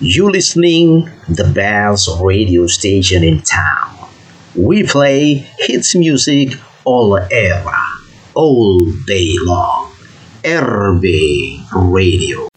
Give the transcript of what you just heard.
You listening the best radio station in town. We play hits music all era, all day long. RB Radio.